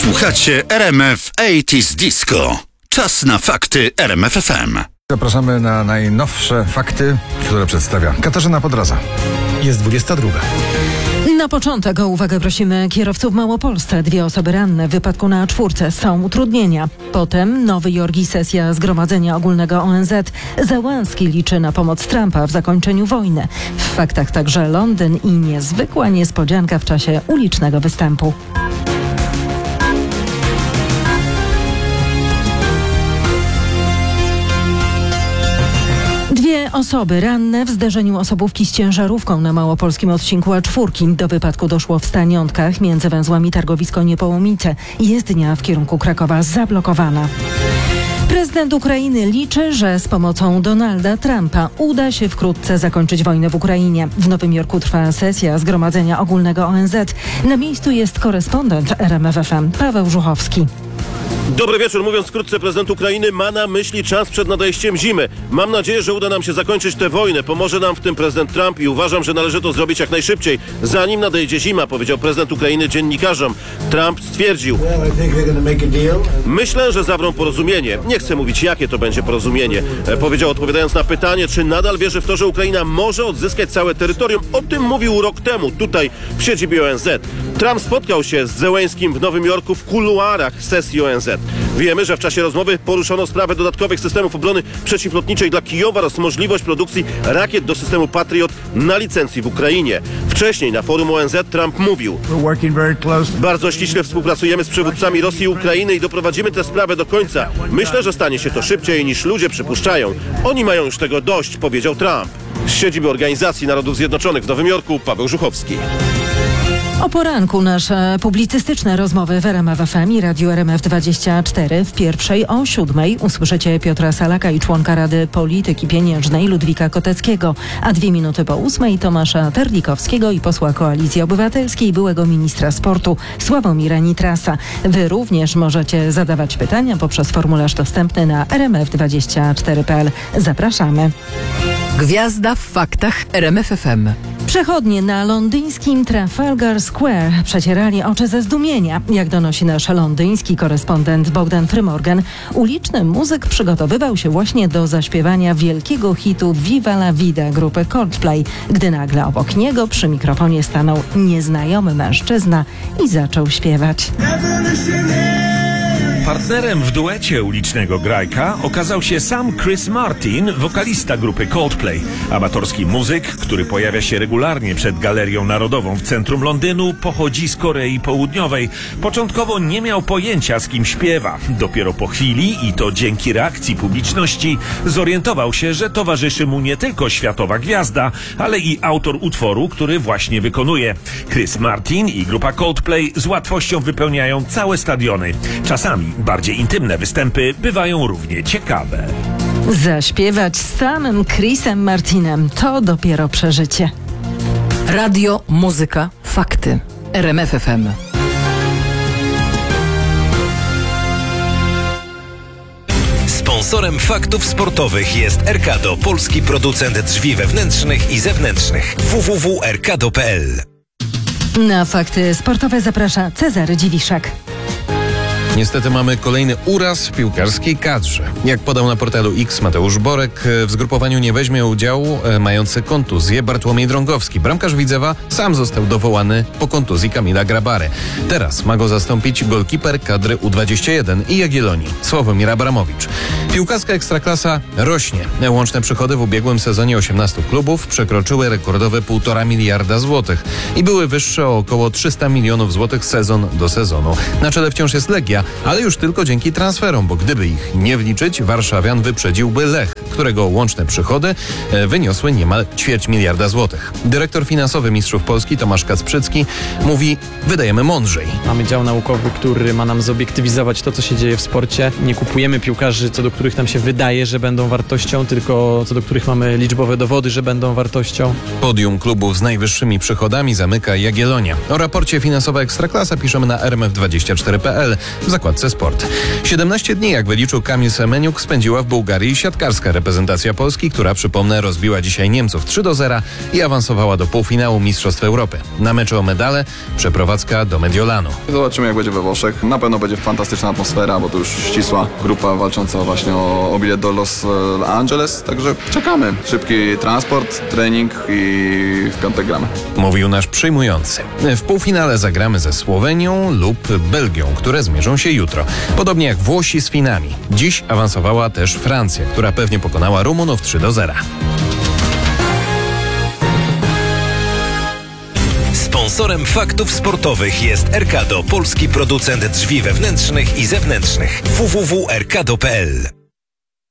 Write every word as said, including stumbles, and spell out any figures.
Słuchacie R M F osiemdziesiąt Disco. Czas na fakty R M F F M. Zapraszamy na najnowsze fakty, które przedstawia Katarzyna Podroza. Jest dwudziesta druga. Na początek o uwagę prosimy kierowców w Małopolsce. Dwie osoby ranne w wypadku na czwórce. Są utrudnienia. Potem Nowy Jork i sesja Zgromadzenia Ogólnego O N Z. Zełenski liczy na pomoc Trumpa w zakończeniu wojny. W faktach także Londyn i niezwykła niespodzianka w czasie ulicznego występu. Dwie osoby ranne w zderzeniu osobówki z ciężarówką na małopolskim odcinku A cztery. Do wypadku doszło w Staniątkach między węzłami Targowisko-Niepołomice. Jezdnia w kierunku Krakowa zablokowana. Prezydent Ukrainy liczy, że z pomocą Donalda Trumpa uda się wkrótce zakończyć wojnę w Ukrainie. W Nowym Jorku trwa sesja Zgromadzenia Ogólnego O N Z. Na miejscu jest korespondent R M F F M Paweł Żuchowski. Dobry wieczór. Mówiąc skrótce, prezydent Ukrainy ma na myśli czas przed nadejściem zimy. Mam nadzieję, że uda nam się zakończyć tę wojnę. Pomoże nam w tym prezydent Trump i uważam, że należy to zrobić jak najszybciej, zanim nadejdzie zima, powiedział prezydent Ukrainy dziennikarzom. Trump stwierdził: myślę, że zawrą porozumienie. Nie chcę mówić, jakie to będzie porozumienie. Powiedział, odpowiadając na pytanie, czy nadal wierzy w to, że Ukraina może odzyskać całe terytorium. O tym mówił rok temu, tutaj w siedzibie O N Z. Trump spotkał się z Zełenskim w Nowym Jorku w kuluarach sesji O N Z. Wiemy, że w czasie rozmowy poruszono sprawę dodatkowych systemów obrony przeciwlotniczej dla Kijowa oraz możliwość produkcji rakiet do systemu Patriot na licencji w Ukrainie. Wcześniej na forum O N Z Trump mówił: bardzo ściśle współpracujemy z przywódcami Rosji i Ukrainy i doprowadzimy tę sprawę do końca. Myślę, że stanie się to szybciej niż ludzie przypuszczają. Oni mają już tego dość, powiedział Trump. Z siedziby Organizacji Narodów Zjednoczonych w Nowym Jorku Paweł Żuchowski. O poranku nasze publicystyczne rozmowy w R M F F M i Radiu R M F dwadzieścia cztery. W pierwszej o siódmej usłyszycie Piotra Salaka i członka Rady Polityki Pieniężnej Ludwika Koteckiego, a dwie minuty po ósmej Tomasza Terlikowskiego i posła Koalicji Obywatelskiej, byłego ministra sportu Sławomira Nitrasa. Wy również możecie zadawać pytania poprzez formularz dostępny na R M F dwadzieścia cztery kropka p l. Zapraszamy. Gwiazda w faktach R M F F M. Przechodnie na londyńskim Trafalgar Square przecierali oczy ze zdumienia. Jak donosi nasz londyński korespondent Bogdan Frymorgan, uliczny muzyk przygotowywał się właśnie do zaśpiewania wielkiego hitu Viva la Vida grupy Coldplay, gdy nagle obok niego przy mikrofonie stanął nieznajomy mężczyzna i zaczął śpiewać. Partnerem w duecie ulicznego grajka okazał się sam Chris Martin, wokalista grupy Coldplay. Amatorski muzyk, który pojawia się regularnie przed Galerią Narodową w centrum Londynu, pochodzi z Korei Południowej. Początkowo nie miał pojęcia, z kim śpiewa. Dopiero po chwili, i to dzięki reakcji publiczności, zorientował się, że towarzyszy mu nie tylko światowa gwiazda, ale i autor utworu, który właśnie wykonuje. Chris Martin i grupa Coldplay z łatwością wypełniają całe stadiony. Czasami bardziej intymne występy bywają równie ciekawe. Zaśpiewać z samym Chrisem Martinem to dopiero przeżycie. Radio, muzyka, fakty. R M F F M. Sponsorem faktów sportowych jest Erkado, polski producent drzwi wewnętrznych i zewnętrznych. w w w kropka erkado kropka p l. Na fakty sportowe zaprasza Cezary Dziwiszak. Niestety mamy kolejny uraz w piłkarskiej kadrze. Jak podał na portalu X Mateusz Borek, w zgrupowaniu nie weźmie udziału e, mający kontuzję Bartłomiej Drągowski. Bramkarz Widzewa sam został dowołany po kontuzji Kamila Grabary. Teraz ma go zastąpić golkiper kadry U dwadzieścia jeden i Jagiellonii, Sławomir Abramowicz. Piłkarska Ekstraklasa rośnie. Łączne przychody w ubiegłym sezonie osiemnastu klubów przekroczyły rekordowe półtora miliarda złotych i były wyższe o około trzysta milionów złotych sezon do sezonu. Na czele wciąż jest Legia, ale już tylko dzięki transferom, bo gdyby ich nie wliczyć, warszawian wyprzedziłby Lech, którego łączne przychody wyniosły niemal ćwierć miliarda złotych. Dyrektor finansowy Mistrzów Polski Tomasz Kacprzycki mówi: wydajemy mądrzej. Mamy dział naukowy, który ma nam zobiektywizować to, co się dzieje w sporcie. Nie kupujemy piłkarzy, co do których nam się wydaje, że będą wartością, tylko co do których mamy liczbowe dowody, że będą wartością. Podium klubów z najwyższymi przychodami zamyka Jagiellonia. O raporcie Finansowa Ekstraklasa piszemy na R M F dwadzieścia cztery kropka p l. W zakładce sport. siedemnaście dni, jak wyliczył Kamil Semeniuk, spędziła w Bułgarii siatkarska reprezentacja Polski, która, przypomnę, rozbiła dzisiaj Niemców trzy do zera i awansowała do półfinału Mistrzostw Europy. Na meczu o medale przeprowadzka do Mediolanu. Zobaczymy, jak będzie we Włoszech. Na pewno będzie fantastyczna atmosfera, bo to już ścisła grupa walcząca właśnie o, o bilet do Los Angeles, także czekamy. Szybki transport, trening i w piątek gramy. Mówił nasz przyjmujący. W półfinale zagramy ze Słowenią lub Belgią, które zmierzą się jutro. Podobnie jak Włosi z Finami. Dziś awansowała też Francja, która pewnie pokonała Rumunów trzy do zera. Sponsorem faktów sportowych jest Erkado, polski producent drzwi wewnętrznych i zewnętrznych. w w w kropka erkado kropka p l